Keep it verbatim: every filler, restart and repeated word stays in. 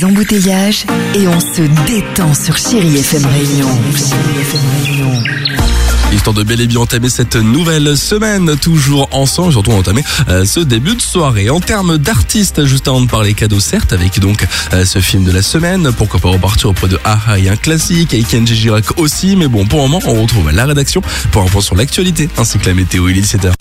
L'embouteillage et on se détend sur Chérie F M Réunion. Chérie F M Réunion. Histoire de bel et bien entamer cette nouvelle semaine, toujours ensemble, surtout entamer euh, ce début de soirée. En termes d'artistes, juste avant de parler cadeaux, certes, avec donc euh, ce film de la semaine, pourquoi pas repartir auprès de A-ha et un classique, et Kenji Girac aussi, mais bon, pour le moment, on retrouve la rédaction pour un point sur l'actualité, ainsi que la météo. Il est dix-sept heures.